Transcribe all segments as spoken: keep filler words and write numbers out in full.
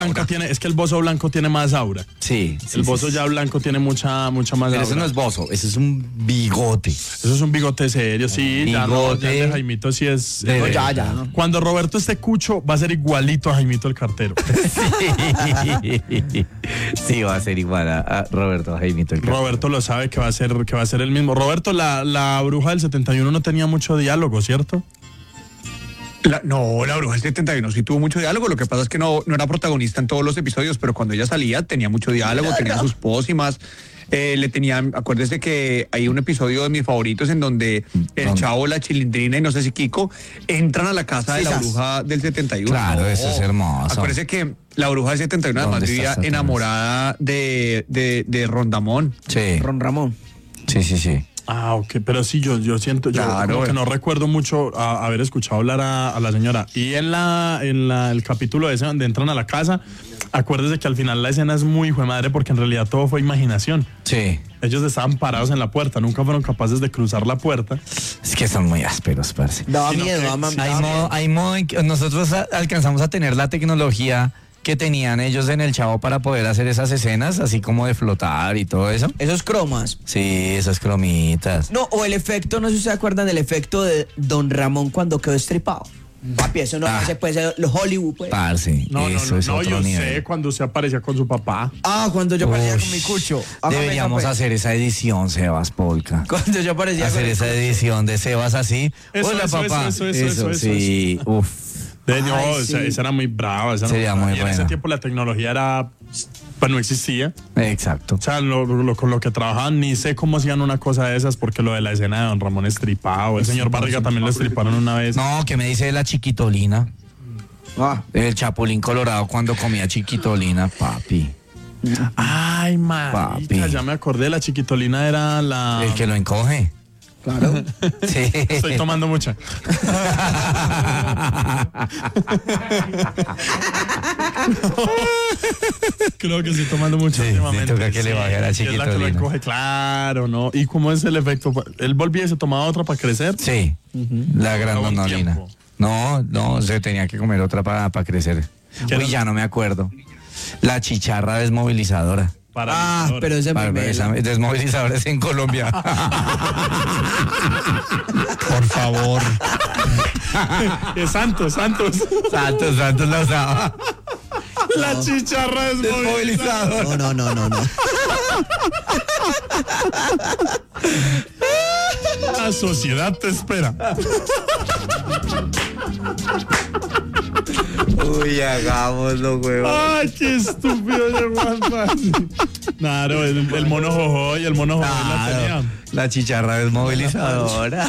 blanco tiene, es que el bozo blanco tiene más aura. Sí, sí El sí, bozo sí. ya blanco tiene mucha, mucha más Pero aura. eso no es bozo, eso es un bigote. Eso es un bigote serio, sí. Ya, no, ya el de Jaimito sí es. De- no, de- ya, ya. Cuando Roberto esté cucho, va a ser igualito a Jaimito el cartero. Sí, sí, va a ser igual a, a Roberto, a Jaimito. El Roberto lo sabe que va a ser, que va a ser el mismo. Roberto, la, la bruja del setenta y uno no tenía mucho diálogo, ¿cierto? La, no, la bruja del setenta y uno sí tuvo mucho diálogo. Lo que pasa es que no, no era protagonista en todos los episodios, pero cuando ella salía tenía mucho diálogo, tenía sus pócimas. Eh, le tenían, acuérdese que hay un episodio de mis favoritos en donde el ¿Dónde? Chavo, la Chilindrina y no sé si Kiko entran a la casa de la Sisas. bruja del setenta y uno. Claro, eso es hermoso. Acuérdese que la bruja del setenta y uno además ¿Dónde está vivía Satanás? enamorada de, de, de Rondamón. Sí, Ron Ramón. sí, sí, sí. Ah, ok, pero sí, yo, yo siento, yo Claro, como que eh. no recuerdo mucho a- haber escuchado hablar a, a la señora. Y en la, en la, el capítulo ese donde entran a la casa, acuérdese que al final la escena es muy hijo de madre porque en realidad todo fue imaginación. Sí. Ellos estaban parados en la puerta, nunca fueron capaces de cruzar la puerta. Es que son muy ásperos, parce. Daba Sino miedo, que- daba, sí, daba Hay miedo. modo, hay modo en que nosotros a- alcanzamos a tener la tecnología que tenían ellos en el Chavo para poder hacer esas escenas, así como de flotar y todo eso. Esos cromas. Sí, esas cromitas. No, o el efecto, no sé si se acuerdan del efecto de Don Ramón cuando quedó estripado. Papi, eso no Ah. se puede ser los Hollywood, pues. Parce, No, no, eso no, es no, otro yo nivel. sé cuando se aparecía con su papá. Ah, cuando yo aparecía Ush, con mi cucho. Hágame Deberíamos esa, pues. hacer esa edición, Sebas Polka. Cuando yo aparecía Hacer con el esa cucho. edición de Sebas así. Eso, Hola, eso, papá. eso, eso, eso, eso, sí, uf. De, no, Ay, esa, sí. esa era muy brava. Esa no- Sería muy y en ese buena. tiempo la tecnología era, pues no existía. Exacto. O sea, lo, lo- con lo que trabajaban, ni sé cómo hacían una cosa de esas, porque lo de la escena de Don Ramón estripado, el señor Barriga también lo estriparon una vez. No, que me dice la chiquitolina. Ah, El Chapulín Colorado cuando comía chiquitolina, papi. Ay, marica, Papi. ya me acordé, la chiquitolina era la... El que lo encoge. claro. Sí. Estoy tomando mucha. Creo que estoy tomando mucho Sí, últimamente. sí, toca que le baje a la es la que lo chiquitolina. encoge, claro, ¿no? ¿Y cómo es el efecto? ¿Él volvía y se tomaba otra para crecer? Sí, la Acabó un grandonolina. tiempo. No, no, se tenía que comer otra para crecer. ¿Qué Uy, era? ya no me acuerdo. La chicharra desmovilizadora. Para Ah, pero ese Para- me esa- desmovilizadora es en Colombia. Por favor. Es Santos, Santos. Santos, Santos la usaba. La chicharra desmovilizada. No, no, no, no, no. La sociedad te espera. Uy, hagámoslo, huevón. Ay, qué estúpido ese Juanpa. Claro, el, el mono jojo y el mono jojo la Claro, tenía. la chicharra desmovilizadora.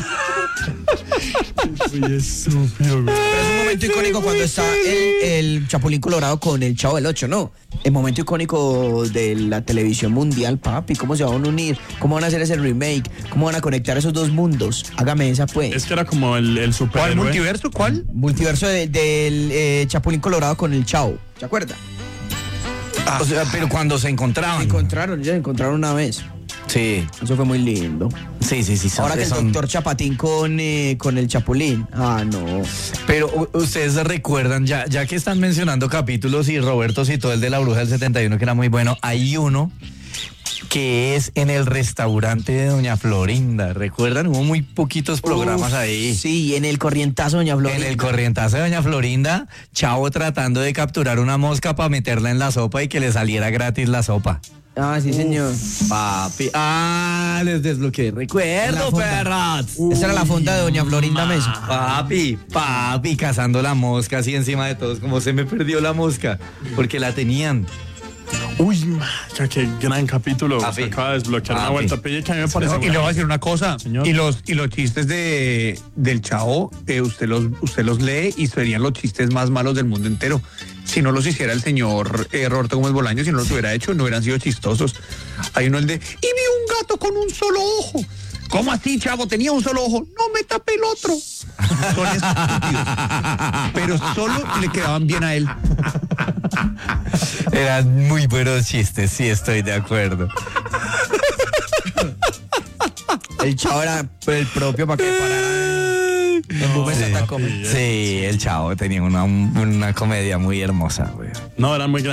Uy, estúpido, güey. Pero es un momento icónico cuando está el, el Chapulín Colorado con el Chavo del Ocho, ¿no? El momento icónico de la televisión mundial, papi. ¿Cómo se van a unir? ¿Cómo van a hacer ese remake? ¿Cómo van a conectar esos dos mundos? Hágame esa, pues. Es que era como el, el ¿Cuál superhéroe. multiverso? ¿Cuál? Multiverso de- del eh, Chapulín Colorado con el Chavo. ¿Se acuerda? O sea, pero cuando se Se encontraban. encontraron, ya se encontraron una vez. Sí, Eso fue muy lindo. sí, sí, sí. son- Ahora que el son- doctor Chapatín con, eh, con el Chapulín. Ah, no. Pero u- ustedes recuerdan, ya, ya que están mencionando capítulos y Roberto citó el de la bruja del setenta y uno que era muy bueno, hay uno que es en el restaurante de Doña Florinda. ¿Recuerdan? Hubo muy poquitos programas Uf, ahí. Sí, en el corrientazo, doña Florinda. En el corrientazo de Doña Florinda, Chavo tratando de capturar una mosca para meterla en la sopa y que le saliera gratis la sopa. Ah, sí, señor. Papi. Ah, les desbloqueé. La Recuerdo, fonda. perros. Esa era la fonda de doña Florinda Mesa. Papi, papi, cazando la mosca así encima de todos, como se me perdió la mosca, porque la tenían. Uy, marica, qué gran capítulo. Papi. Se acaba de desbloquear una Papi. vuelta. Pille que a mí me parece. No, y le voy a decir una cosa. Señor. Y los, y los chistes de, del Chavo, eh, usted, los, usted los lee y serían los chistes más malos del mundo entero. Si no los hiciera el señor eh, Roberto Gómez Bolaño, si no los hubiera hecho, no hubieran sido chistosos. Hay uno el de, y vi un gato con un solo ojo. ¿Cómo así, Chavo? Tenía un solo ojo. No me tapé el otro. Son estúpidos. Pero solo le quedaban bien a él. Eran muy buenos chistes, sí, estoy de acuerdo. El Chavo era el propio para que parara. En Boom Sí, Está papi, Comedy. eh. Sí, el Chavo tenía una, una comedia muy hermosa, güey. No, eran muy